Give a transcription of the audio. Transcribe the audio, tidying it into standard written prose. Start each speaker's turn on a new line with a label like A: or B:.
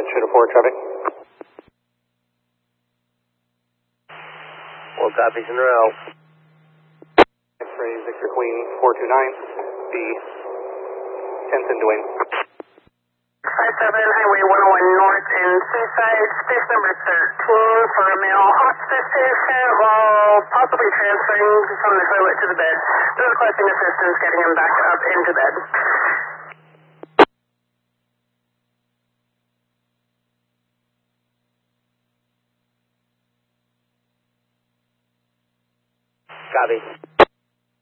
A: should have 4 traffic.
B: 4 copies in a row.
A: X-ray Victor Queen 429, B 10th and Duane.
C: 57 Highway 101 North in Seaside, space number 13 for a male hospice patient while possibly transferring from the toilet to the bed. They're requesting assistance getting him back up into bed.
B: Copy.